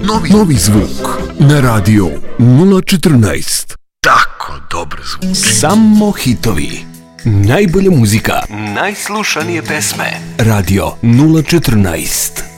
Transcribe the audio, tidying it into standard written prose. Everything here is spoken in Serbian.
Novi zvuk na radio 014. Tako dobar zvuk. Samo hitovi. Najbolja muzika. Najslušanije pesme. Radio 014.